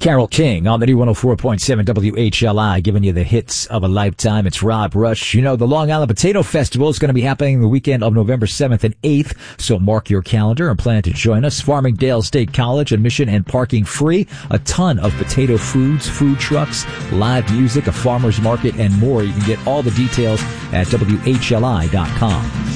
Carole King on the new 104.7 WHLI, giving you the hits of a lifetime. It's Rob Rush. You know, the Long Island Potato Festival is going to be happening the weekend of November 7th and 8th, so mark your calendar and plan to join us. Farmingdale State College, admission and parking free. A ton of potato foods, food trucks, live music, a farmer's market, and more. You can get all the details at WHLI.com.